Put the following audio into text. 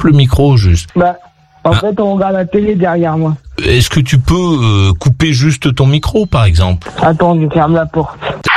coupe le micro juste. Bah, en fait, on regarde la télé derrière moi. Est-ce que tu peux couper juste ton micro, par exemple? Attends, je ferme la porte.